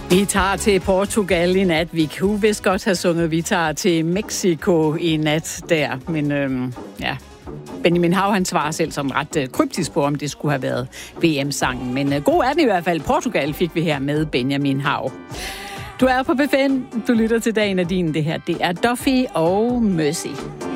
Vi tager til Portugal i nat. Vi kunne vist godt have sunget, vi tager til Mexico i nat der. Men Benjamin Hav, han svarer selv sådan ret kryptisk på, om det skulle have været VM-sangen. Men god er den i hvert fald. Portugal fik vi her med Benjamin Hav. Du er på BFM. Du lytter til Dagen af din. Det her, det er Duffy og Mercy.